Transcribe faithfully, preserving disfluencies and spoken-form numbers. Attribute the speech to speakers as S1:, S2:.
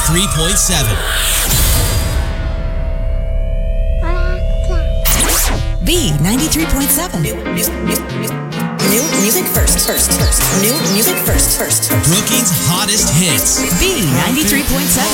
S1: ninety-three point seven.
S2: B ninety-three point seven. New, new, new, new music first, first, first. New music first, first, first.
S1: Brookings' hottest hits.
S2: B ninety-three point seven.